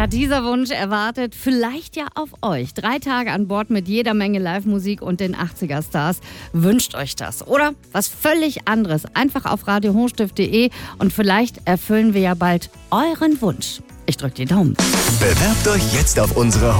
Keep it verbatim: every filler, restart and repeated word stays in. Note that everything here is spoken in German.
dieser Wunsch erwartet vielleicht ja auf euch. Drei Tage an Bord mit jeder Menge Live-Musik und den achtziger-Stars. Wünscht euch das. Oder was völlig anderes. Einfach auf radio hochstift punkt de und vielleicht erfüllen wir ja bald euren Wunsch. Ich drücke die Daumen. Bewerbt euch jetzt auf unserer